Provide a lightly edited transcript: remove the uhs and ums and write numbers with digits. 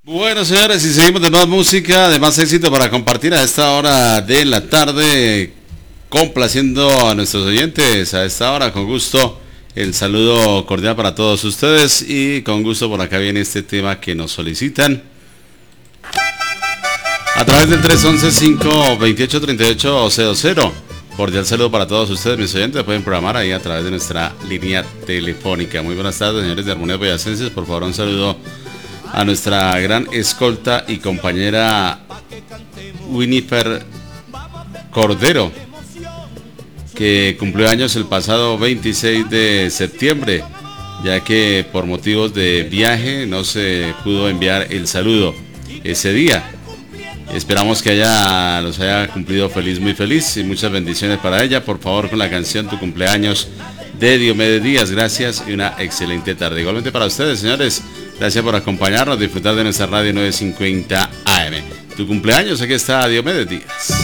Bueno, señores, y seguimos de nueva música, de más éxito para compartir a esta hora de la tarde, complaciendo a nuestros oyentes a esta hora, con gusto. El saludo cordial para todos ustedes y con gusto por acá viene este tema que nos solicitan a través del 311-528-3800. Cordial saludo para todos ustedes, mis oyentes. Pueden programar ahí a través de nuestra línea telefónica. Muy buenas tardes, señores de Armonía Boyacenses. Por favor, un saludo a nuestra gran escolta y compañera Winifred Cordero, que cumplió años el pasado 26 de septiembre, ya que por motivos de viaje no se pudo enviar el saludo ese día. Esperamos que los haya cumplido feliz, muy feliz, y muchas bendiciones para ella. Por favor, con la canción Tu Cumpleaños de Diomedes Díaz. Gracias y una excelente tarde. Igualmente para ustedes, señores, gracias por acompañarnos, disfrutar de nuestra radio 950 AM. Tu cumpleaños, aquí está Diomedes Díaz.